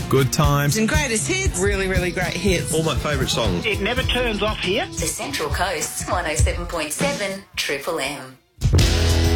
good times. And greatest hits. Really, really great hits. All my favourite songs. It never turns off here. The Central Coast's 107.7 Triple M.